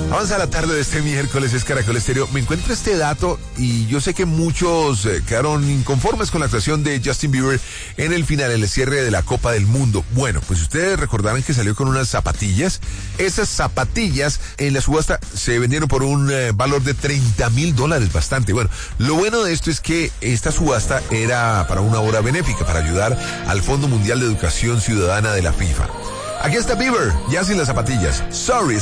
Avanza la tarde de este miércoles, es Caracol Estéreo. Me encuentro este dato y yo sé que muchos quedaron inconformes con la actuación de Justin Bieber en el final, en el cierre de la Copa del Mundo. Bueno, pues ustedes recordarán que salió con unas zapatillas. Esas zapatillas en la subasta se vendieron por un valor de $30,000, bastante. Bueno, lo bueno de esto es que esta subasta era para una obra benéfica, para ayudar al Fondo Mundial de Educación Ciudadana de la FIFA. Aquí está Bieber, ya sin las zapatillas. Sorry.